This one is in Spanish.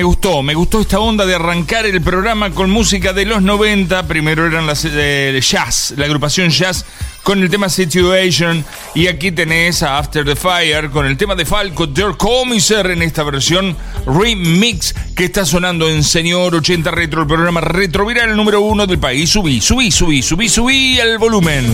Me gustó esta onda de arrancar el programa con música de los 90. Primero eran las Jazz, la agrupación Jazz con el tema Situation. Y aquí tenés a After the Fire con el tema de Falco, Der Kommissar, en esta versión remix que está sonando en Señor 80 Retro, el programa retroviral número 1 del país. Subí el volumen.